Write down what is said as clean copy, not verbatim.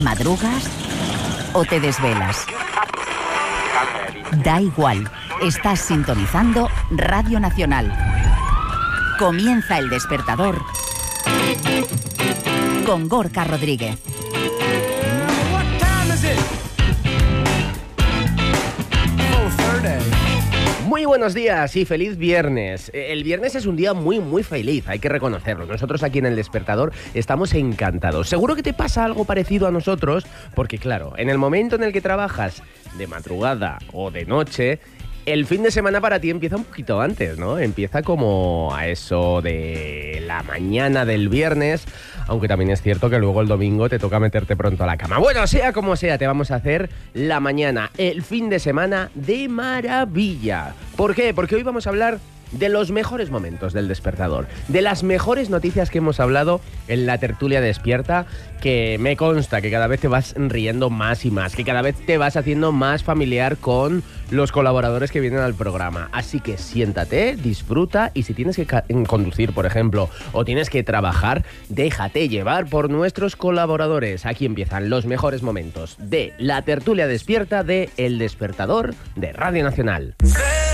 ¿Madrugas o te desvelas? Da igual, estás sintonizando Radio Nacional. Comienza El Despertador con Gorka Rodríguez. Muy buenos días y feliz viernes. El viernes es un día muy feliz, hay que reconocerlo. Nosotros aquí en El Despertador estamos encantados. Seguro que te pasa algo parecido a nosotros, porque claro, en el momento en el que trabajas de madrugada o de noche, el fin de semana para ti empieza un poquito antes, ¿no? Empieza como a eso de la mañana del viernes, aunque también es cierto que luego el domingo te toca meterte pronto a la cama. Bueno, sea como sea, te vamos a hacer la mañana, el fin de semana de maravilla. ¿Por qué? Porque hoy vamos a hablar de los mejores momentos del Despertador, de las mejores noticias que hemos hablado en la tertulia despierta, que me consta que cada vez te vas riendo más y más, que cada vez te vas haciendo más familiar con los colaboradores que vienen al programa. Así que siéntate, disfruta y si tienes que conducir, por ejemplo, o tienes que trabajar, déjate llevar por nuestros colaboradores. Aquí empiezan los mejores momentos de la tertulia despierta de El Despertador de Radio Nacional.